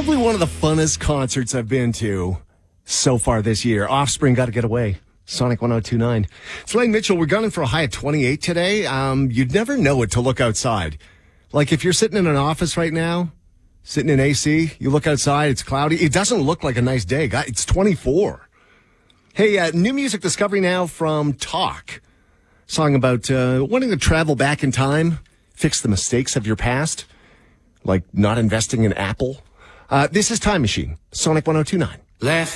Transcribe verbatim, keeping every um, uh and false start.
Probably one of the funnest concerts I've been to so far this year. Offspring, Gotta Get Away. Sonic one oh two point nine. It's Lane Mitchell. We're gunning for a high of twenty-eight today. Um, you'd never know it to look outside. Like if you're sitting in an office right now, sitting in A C, you look outside, it's cloudy. It doesn't look like a nice day. God, it's twenty-four. Hey, uh, new music discovery now from Talk. Song about uh, wanting to travel back in time, fix the mistakes of your past, like not investing in Apple. Uh, this is Time Machine, Sonic one oh two point nine. Left